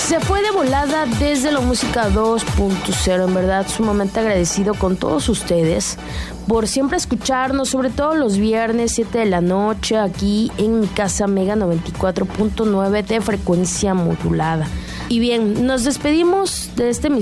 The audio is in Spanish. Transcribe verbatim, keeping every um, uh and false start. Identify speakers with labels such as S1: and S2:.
S1: Se fue de volada desde la música dos punto cero. En verdad, sumamente agradecido con todos ustedes por siempre escucharnos, sobre todo los viernes, siete de la noche, aquí en mi casa Mega noventa y cuatro punto nueve de frecuencia modulada. Y bien, nos despedimos de este